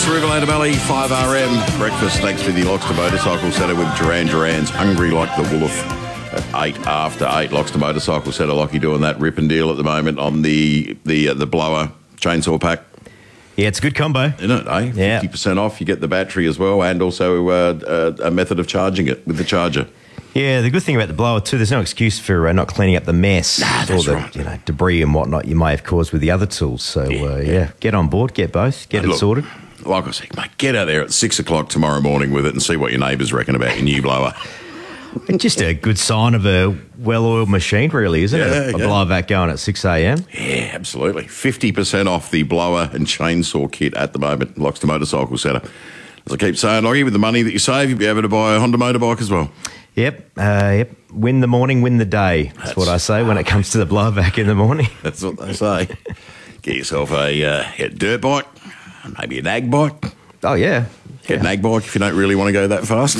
Terrace, Riverland Valley, 5RM. Breakfast thanks to the Loxton Motorcycle Centre with Duran's Hungry Like the Wolf at 8 after 8. Loxton Motorcycle Centre, Lockie doing that rip and deal at the moment on the blower chainsaw pack. Yeah, it's a good combo. Isn't it, eh? Yeah. 50% off, you get the battery as well, and also a method of charging it with the charger. Yeah, the good thing about the blower too, there's no excuse for not cleaning up the mess That's or the right. debris and whatnot you may have caused with the other tools. So get on board, get both, get it sorted. Like I said, mate, get out there at 6 o'clock tomorrow morning with it and see what your neighbours reckon about your new blower. It's just a good sign of a well-oiled machine, really, isn't it? A blower vac going at 6 a.m. Yeah, absolutely. 50% off the blower and chainsaw kit at the moment, Loxton Motorcycle Centre. As I keep saying, Lockie, with the money that you save, you'll be able to buy a Honda motorbike as well. Yep. Win the morning, win the day. That's what I say when it comes to the blower vac in the morning. That's what they say. Get yourself a dirt bike, maybe an ag bike. Oh, yeah. Get an ag bike if you don't really want to go that fast.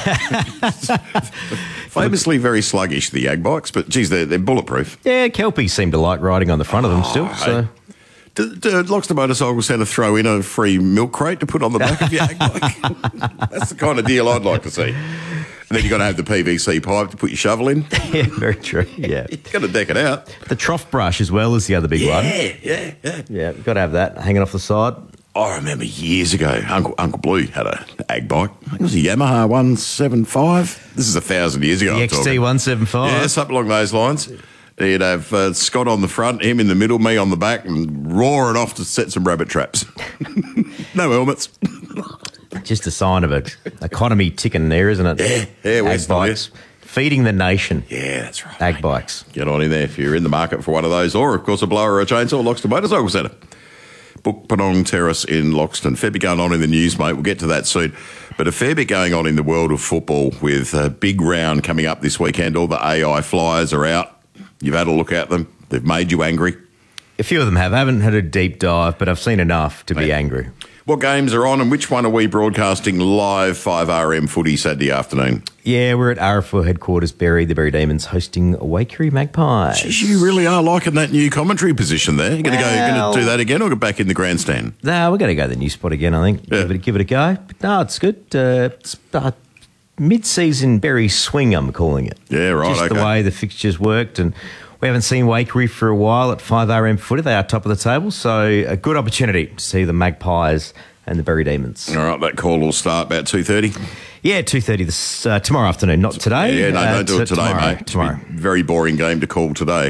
Famously very sluggish, the ag bikes, but geez, they're bulletproof. Yeah, Kelpies seem to like riding on the front of them still. So. Did Loxton Motorcycle Centre throw in a free milk crate to put on the back of your ag bike? That's the kind of deal I'd like to see. And then you've got to have the PVC pipe to put your shovel in. Yeah, very true. Yeah. You've got to deck it out. The trough brush as well is the other big one. Yeah. Yeah, you've got to have that hanging off the side. I remember years ago, Uncle Blue had an ag bike. I think it was a Yamaha 175. This is 1,000 years ago. The XT 175. Yeah, something along those lines. He'd have Scott on the front, him in the middle, me on the back, and roaring off to set some rabbit traps. No helmets. Just a sign of an economy ticking there, isn't it? Yeah, ag bikes. Feeding the nation. Yeah, that's right. Ag bikes. Get on in there if you're in the market for one of those, or, of course, a blower or a chainsaw, Loxton Motorcycle Centre. Book Penong Terrace in Loxton. Fair bit going on in the news, mate. We'll get to that soon. But a fair bit going on in the world of football with a big round coming up this weekend. All the AI flyers are out. You've had a look at them. They've made you angry. A few of them have. I haven't had a deep dive, but I've seen enough to be angry. What games are on and which one are we broadcasting live 5RM footy Saturday afternoon? Yeah, we're at RFL headquarters, Berry, the Berry Demons, hosting Waikerie Magpies. Geez, you really are liking that new commentary position there. You're going to do that again or go back in the grandstand? No, we're going to go to the new spot again, I think. Yeah. Give it a go. But no, it's good. It's mid-season Berry swing, I'm calling it. Yeah, right, Just the way the fixtures worked, and we haven't seen Waikerie for a while at 5RM footy. They are top of the table, so a good opportunity to see the Magpies and the Berry Demons. All right, that call will start about 2:30. Yeah, 2:30 tomorrow afternoon, not today. Yeah, no, don't do it today, mate. Tomorrow. Very boring game to call today.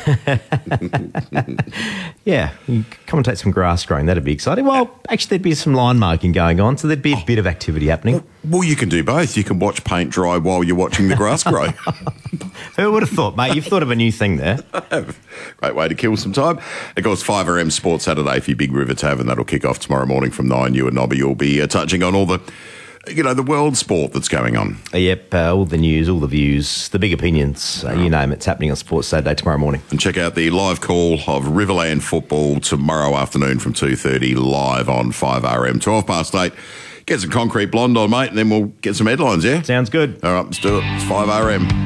Yeah, you commentate some grass growing. That'd be exciting. Well, actually, there'd be some line marking going on, so there'd be a bit of activity happening. Well, you can do both. You can watch paint dry while you're watching the grass grow. Who would have thought, mate? You've thought of a new thing there. Great way to kill some time. Of course, 5RM Sports Saturday for your Big River Tavern. That'll kick off tomorrow morning from 9. You and Nobby will be touching on all the, the world sport that's going on. Yep, all the news, all the views, the big opinions, you name it. It's happening on Sports Saturday tomorrow morning. And check out the live call of Riverland football tomorrow afternoon from 2:30 live on 5RM. 8:12. Get some concrete blonde on, mate, and then we'll get some headlines, yeah? Sounds good. All right, let's do it. It's 5RM.